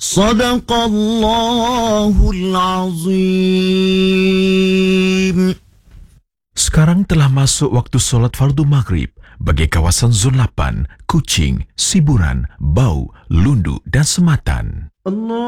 Sadaqallahul azim. Sekarang telah masuk waktu solat fardu maghrib bagi kawasan Zon 8, Kuching, Siburan, Bau, Lundu dan Sematan. Allah